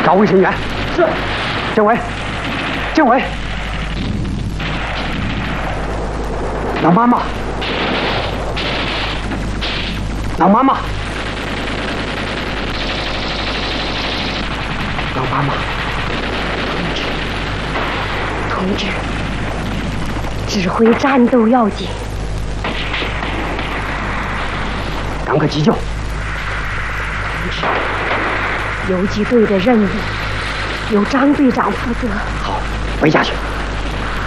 找卫生员。是。政委，政委，老妈妈，老妈妈，老妈妈， 同志，指挥战斗要紧。 赶快急救。 同志，游击队的任务由张队长负责。 好，回家去。